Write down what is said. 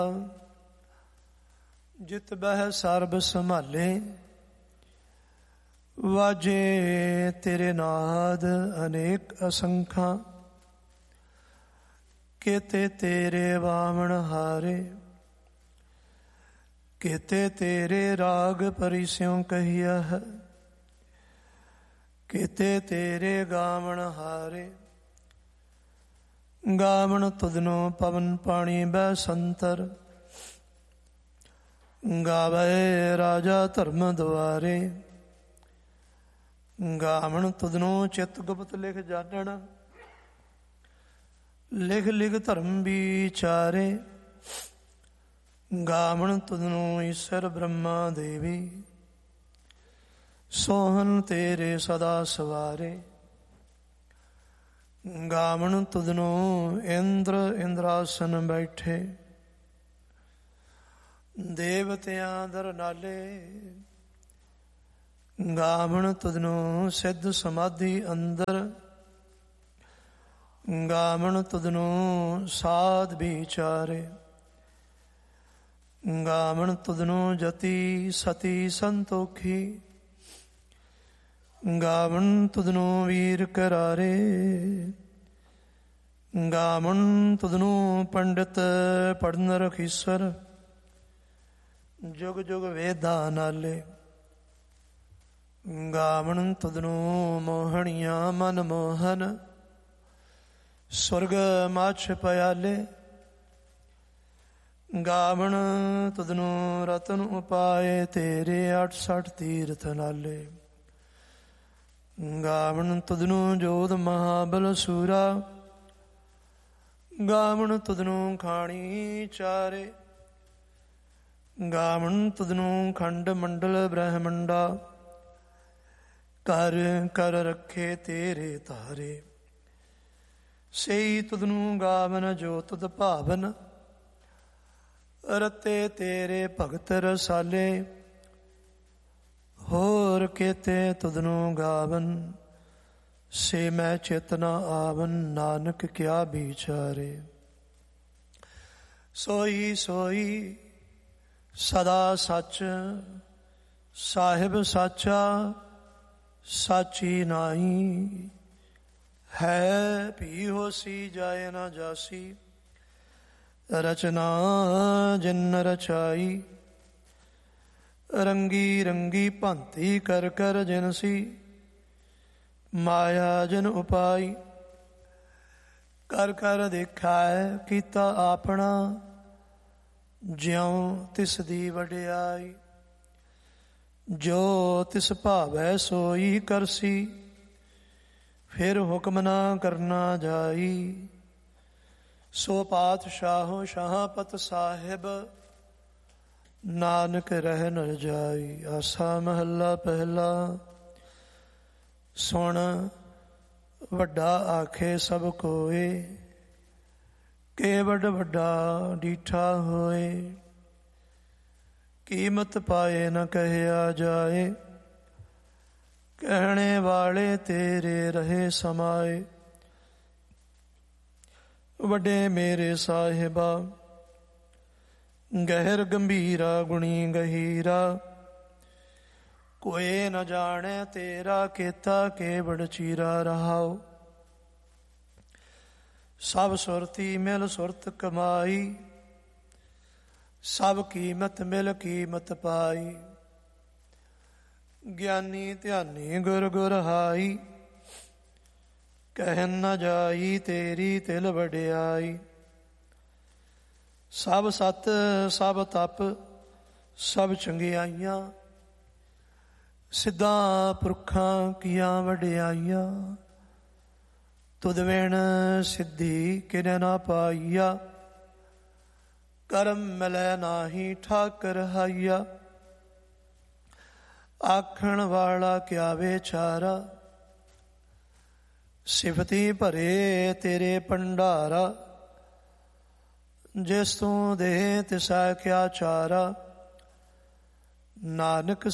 ਜਿਤ ਬਹਿ ਸਰਬ ਸੰਭਾਲੇ, ਵਾਜੇ ਤੇਰੇ ਨਾਦ ਅਨੇਕ ਅਸੰਖਾਂ। ਕੇਤੇ ਤੇਰੇ ਵਾਵਣ ਹਾਰੇ, ਕੇਤੇ ਤੇਰੇ ਰਾਗ ਪਰਿਸਿਉ ਕਹੀਆ ਹੈ। ਕੇਤੇ ਤੇਰੇ ਗਾਵਣ ਹਾਰੇ, ਗਾਵਣ ਤੁਧਨੋ ਪਵਨ ਪਾਣੀ ਬੈ ਸੰਤਰ। ਗਾਵੇ ਰਾਜਾ ਧਰਮ ਦੁਆਰੇ, ਗਾਵਣ ਤੁਧਨੋ ਚਿਤ ਗੁਪਤ ਲਿਖ ਜਾਣਨ। ਲਿਖ ਲਿਖ ਧਰਮ ਵਿਚਾਰੇ, ਗਾਵਣ ਤੁਧਨੋ ਈਸ਼ਰ ਬ੍ਰਹਮਾ ਦੇਵੀ। ਸੋਹਨ ਤੇਰੇ ਸਦਾ ਸਵਾਰੇ, ਗਾਵਣ ਤੁਧਨੋ ਇੰਦਰ ਇੰਦਰਾਸਨ ਬੈਠੇ। ਦੇਵਤਿਆਂ ਦਰ ਨਾਲੇ, ਗਾਵਣ ਤੁਧਨੋ ਸਿੱਧ ਸਮਾਧੀ ਅੰਦਰ। ਗਾਵਣ ਤੁਧਨੋ ਸਾਧ ਵਿਚਾਰੇ, ਗਾਵਣ ਤੁਧਨੋ ਜਤੀ ਸਤੀ ਸੰਤੋਖੀ। ਗਾਵਣ ਤੁਧਨੋ ਵੀਰ ਕਰਾਰੇ, ਗਾਵਣ ਤੁਧਨੋ ਪੰਡਿਤ ਪੜਨ ਰਖੀਸਰ। ਜੁਗ ਜੁਗ ਵੇਦਾਂ ਨਾਲੇ, ਗਾਵਣ ਤੁਧਨੋ ਮੋਹਣੀਆਂ ਮਨ ਮੋਹਨ। ਸੁਰਗ ਮਾਛ ਪਿਆਲੇ, ਗਾਵਣ ਤੁਧਨੋ ਰਤਨ ਉਪਾਏ ਤੇਰੇ 68 ਤੀਰਥ ਨਾਲੇ। ਗਾਵਣ ਤੁਧਨੋ ਜੋਧ ਮਹਾਬਲ ਸੂਰਾ, ਗਾਵਣ ਤੁਧਨੋ ਖਾਣੀ ਚਾਰੇ। ਗਾਵਣ ਤੁਧਨੋ ਖੰਡ ਮੰਡਲ ਬ੍ਰਹਮੰਡਾ, ਕਰ ਕਰ ਰੱਖੇ ਤੇਰੇ ਤਾਰੇ। ਸਈ ਤੁਧਨੋ ਗਾਵਨ ਜੋ ਤੁਧ ਭਾਵਨ, ਰਤੇ ਤੇਰੇ ਭਗਤ ਰਸਾਲੇ। ਹੋਰ ਕੇਤੇ ਤੁਧਨੋ ਗਾਵਨ, ਸੇ ਮੈਂ ਚੇਤਨਾ ਆਵਨ। ਨਾਨਕ ਕਿਆ ਵਿਚਾਰੇ, ਸੋਈ ਸੋਈ ਸਦਾ ਸੱਚ। ਸਾਹਿਬ ਸਾਚਾ ਸਾਚੀ ਨਾਹੀ, ਹੈ ਭੀ ਹੋਸੀ ਜਾਏ ਨਾ ਜਾਸੀ। ਰਚਨਾ ਜਿਨ ਰਚਾਈ, ਰੰਗੀ ਰੰਗੀ ਭਾਂਤੀ ਕਰ ਕਰ ਜਿਨਸੀ। ਮਾਇਆ ਜਨ ਉਪਾਈ, ਕਰ ਕਰ ਦੇਖਾਇ ਕੀਤਾ ਆਪਣਾ। ਜਿਉ ਤਿਸ ਦੀ ਵਡਿਆਈ, ਜੋ ਤਿਸ ਭਾਵੈ ਸੋਈ ਕਰਸੀ। ਫਿਰ ਹੁਕਮ ਨਾ ਕਰਨਾ ਜਾਈ, ਸੋ ਪਾਤਸ਼ਾਹੋ ਸ਼ਾਹਪਤ ਸਾਹਿਬ। ਨਾਨਕ ਰਹਿ ਨ ਜਾਈ। ਆਸਾ ਮਹੱਲਾ ਪਹਿਲਾ। ਸੁਣ ਵੱਡਾ ਆਖੇ ਸਭ ਕੋਏ, ਕੇਵਡ ਵੱਡਾ ਡੀਠਾ ਹੋਏ। ਕੀਮਤ ਪਾਏ ਨ ਕਹਿਆ ਜਾਏ, ਕਹਿਣੇ ਵਾਲੇ ਤੇਰੇ ਰਹੇ ਸਮਾਏ। ਵੱਡੇ ਮੇਰੇ ਸਾਹਿਬਾ, ਗਹਿਰ ਗੰਭੀਰਾ ਗੁਣੀ ਗਹੀਰਾ। ਕੋਏ ਨ ਜਾਣੈ ਤੇਰਾ ਕੀਤਾ ਕੇਵੜ ਚੀਰਾ ਰਹਾਉ। ਸਭ ਸੁਰਤੀ ਮਿਲ ਸੁਰਤ ਕਮਾਈ, ਸਭ ਕੀਮਤ ਮਿਲ ਕੀਮਤ ਪਾਈ। ਗਿਆਨੀ ਧਿਆਨੀ ਗੁਰ ਗੁਰ ਹਾਈ, ਕਹਿ ਨ ਜਾਈ ਤੇਰੀ ਤਿਲ ਵਡਿਆਈ। ਸਭ ਸਤ ਸਭ ਤਪ ਸਭ ਚੰਗਿਆਈਆਂ, ਸਿੱਧਾਂ ਪੁਰਖਾਂ ਕੀਆਂ ਵਡਿਆਈਆਂ। ਤੁਧ ਵਿਣ ਸਿੱਧੀ ਕਿਨੇ ਨਾ ਪਾਈਆ, ਕਰਮ ਮਿਲੈ ਨਾਹੀ ਠਾਕਰ ਹਾਈਆ। ਆਖਣ ਵਾਲਾ ਕਿਆ ਵਿਚਾਰਾ, ਸਿਫਤੀ ਭਰੇ ਤੇਰੇ ਭੰਡਾਰਾ। ਜਿਸ ਤੂੰ ਦੇ ਤਿਸਾ ਕਿਆ ਚਾਰਾ, ਨਾਨਕ